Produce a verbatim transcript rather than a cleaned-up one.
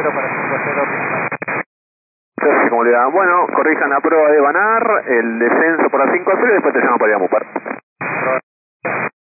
cero para cinco cero. Entonces, como le da, bueno, corrijan la prueba de Banar, el descenso por la cinco cero y después te llamo para ir a Mupar.